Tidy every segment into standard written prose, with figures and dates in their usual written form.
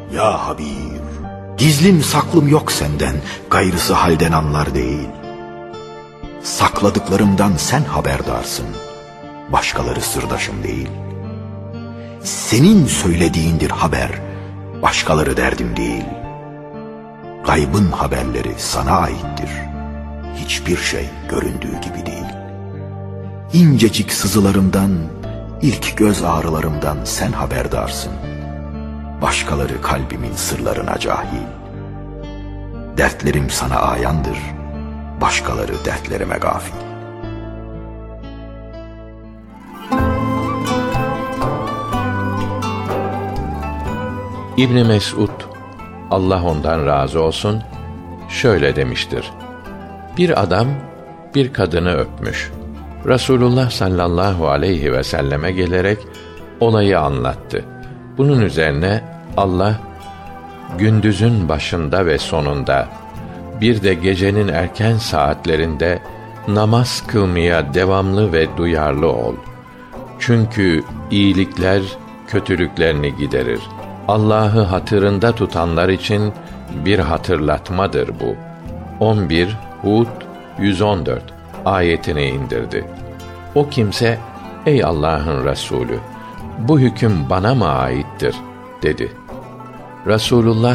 Ya Habir, gizlim saklım yok senden, gayrısı halden anlar değil. Sakladıklarımdan sen haberdarsın, başkaları sırdaşım değil. Senin söylediğindir haber, başkaları derdim değil. Gaybın haberleri sana aittir, hiçbir şey göründüğü gibi değil. İncecik sızılarımdan, ilk göz ağrılarımdan sen haberdarsın. Başkaları kalbimin sırlarına cahil. Dertlerim sana ayandır, başkaları dertlerime gafil. İbn Mes'ud, Allah ondan razı olsun, şöyle demiştir: bir adam bir kadını öpmüş. Resulullah sallallahu aleyhi ve selleme gelerek olayı anlattı. Bunun üzerine Allah, gündüzün başında ve sonunda, bir de gecenin erken saatlerinde namaz kılmaya devamlı ve duyarlı ol. Çünkü iyilikler kötülüklerini giderir. Allah'ı hatırında tutanlar için bir hatırlatmadır bu. 11 Hud 114 ayetini indirdi. O kimse, ey Allah'ın Resulü, bu hüküm bana mı aittir dedi. Resulullah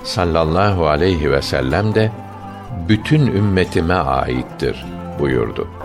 sallallahu aleyhi ve sellem de bütün ümmetime aittir buyurdu.